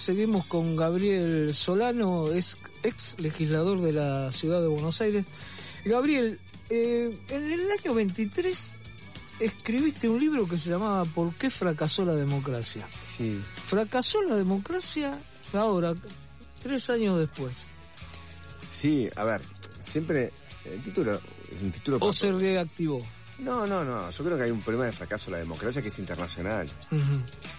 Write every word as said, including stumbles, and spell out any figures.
seguimos con Gabriel Solano, es ex legislador de la ciudad de Buenos Aires. Gabriel, eh, en el año veintitrés escribiste un libro que se llamaba ¿Por qué fracasó la democracia? Sí. ¿Fracasó la democracia ahora, tres años después? Sí, a ver, siempre el título es un título... ¿O se reactivó? No, no, no, yo creo que hay un problema de fracaso de la democracia que es internacional. Uh-huh.